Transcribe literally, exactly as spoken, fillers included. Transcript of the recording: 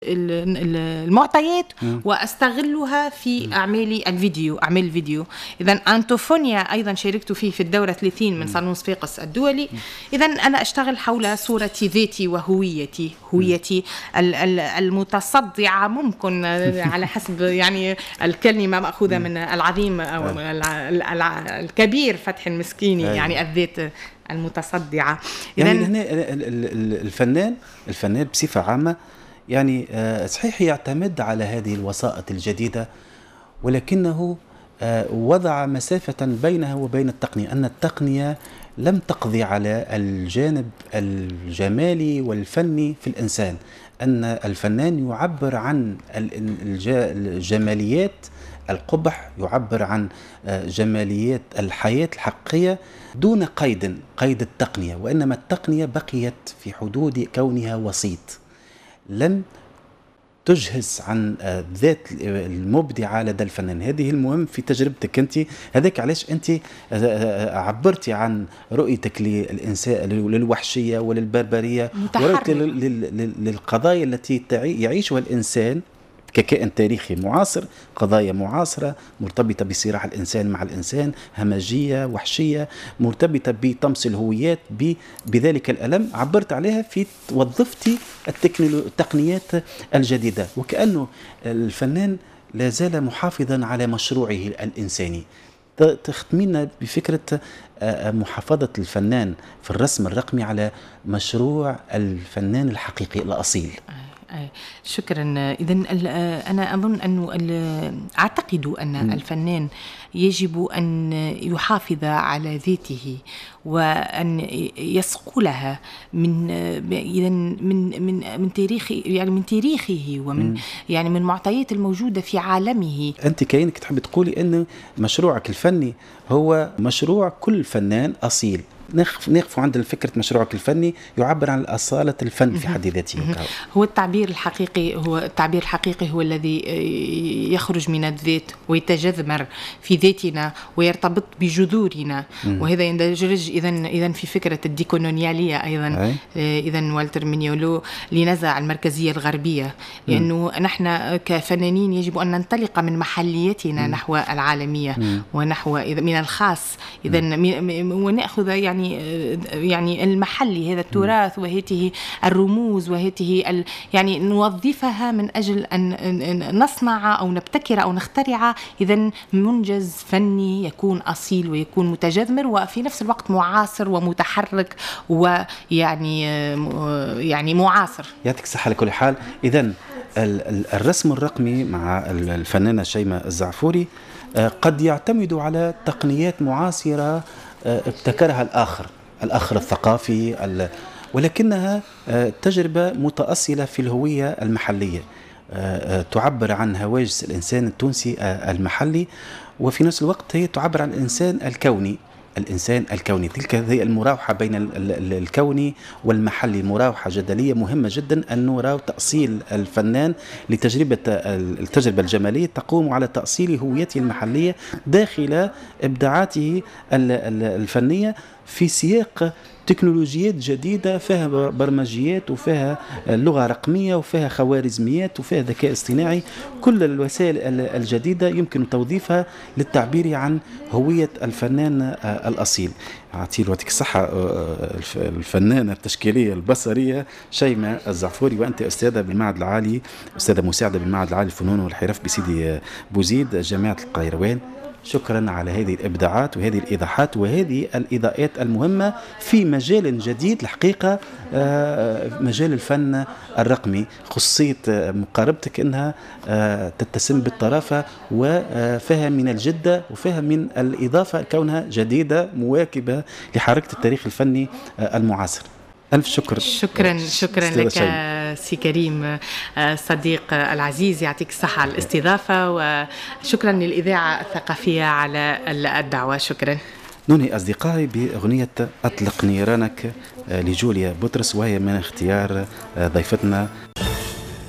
ال- ال- المعطيات واستغلها في اعمالي الفيديو اعمال الفيديو. اذا انتوفونيا ايضا شاركت فيه في الدوره ثلاثين من صالون صفاقس الدولي. اذا انا اشتغل حول صورتي ذاتي وهويتي هويتي ال- ال- المتصدعه ممكن على حسب يعني الكلمه ماخوذه من العظيم او ال- ال- الكبير فتح المسكيني، يعني الذات المتصدعه. يعني هنا الفنان الفنان بصفه عامه يعني صحيح يعتمد على هذه الوسائط الجديدة، ولكنه وضع مسافة بينها وبين التقنية، أن التقنية لم تقضي على الجانب الجمالي والفني في الإنسان، أن الفنان يعبر عن الجماليات القبح، يعبر عن جماليات الحياة الحقيقية دون قيد قيد التقنية، وإنما التقنية بقيت في حدود كونها وسيط، لم تجهز عن ذات المبدعة لدى الفنان. هذه المهم في تجربتك أنت، هذاك علاش أنت عبرتي عن رؤيتك للإنسان للوحشية وللبربرية، ورؤيتك للقضايا التي يعيشها الإنسان ككائن تاريخي معاصر، قضايا معاصرة مرتبطة بصراع الإنسان مع الإنسان، همجية وحشية مرتبطة بطمس الهويات، بذلك الألم عبرت عليها في وظفتي التقنيات الجديدة، وكأنه الفنان لا زال محافظا على مشروعه الإنساني. تختمينا بفكرة محافظة الفنان في الرسم الرقمي على مشروع الفنان الحقيقي الأصيل. شكرا. إذن أنا أظن أنه أعتقد أن م. الفنان يجب أن يحافظ على ذاته وأن يصقلها من إذن من من من تاريخ يعني من تاريخه ومن م. يعني من معطيات الموجودة في عالمه. أنت كأنك تحب تقولي أن مشروعك الفني هو مشروع كل فنان أصيل. نقف عند الفكرة مشروعك الفني يعبر عن أصالة الفن في حد ذاته. هو التعبير الحقيقي هو التعبير الحقيقي هو الذي يخرج من الذات ويتجذر في ذاتنا ويرتبط بجذورنا، وهذا يندرج إذا إذا في فكرة الديكولونيالية أيضا. إذا والتر مينيولو لنزع المركزية الغربية، لأنه نحن كفنانين يجب أن ننطلق من محليتنا م. نحو العالمية م. ونحو من الخاص، إذا ونأخذ يعني يعني المحلي هذا التراث وهذه الرموز وهذه يعني نوظفها من أجل أن نصنع أو نبتكر أو نخترع إذن منجز فني يكون أصيل ويكون متجذر وفي نفس الوقت معاصر ومتحرك ويعني يعني معاصر. يعطيك الصحة على كل حال. إذن الرسم الرقمي مع الفنانة شيماء الزعفوري قد يعتمد على تقنيات معاصرة ابتكرها الآخر الآخر الثقافي، ولكنها تجربة متأصلة في الهوية المحلية، تعبر عن هواجس الإنسان التونسي المحلي، وفي نفس الوقت هي تعبر عن الإنسان الكوني الإنسان الكوني. تلك هي المراوحة بين الكوني والمحلي، مراوحة جدلية مهمة جدا أن نرى تأصيل الفنان لتجربة التجربة الجمالية تقوم على تأصيل هويته المحلية داخل إبداعاته الفنية في سياق تكنولوجيات جديدة فيها برمجيات وفيها لغة رقمية وفيها خوارزميات وفيها ذكاء اصطناعي. كل الوسائل الجديدة يمكن توظيفها للتعبير عن هوية الفنان الأصيل. أعطي له الصحة الفنانة التشكيلية البصرية شيماء الزعفوري، وأنت أستاذة بالمعهد العالي أستاذة مساعدة بالمعهد العالي للفنون والحرف بسيدي بوزيد جامعة القيروان. شكرا على هذه الإبداعات وهذه الإيضاحات وهذه الإضاءات المهمة في مجال جديد الحقيقة، مجال الفن الرقمي. خصية مقاربتك أنها تتسم بالطرافة وفيها من الجدة وفيها من الإضافة كونها جديدة مواكبة لحركة التاريخ الفني المعاصر. ألف شكر. شكرا شكرا لك سي كريم صديق العزيز، يعطيك الصحة على الاستضافة، وشكرا للإذاعة الثقافية على الدعوة. شكرا. نوني أصدقائي بأغنية أطلق نيرانك لجوليا بطرس، وهي من اختيار ضيفتنا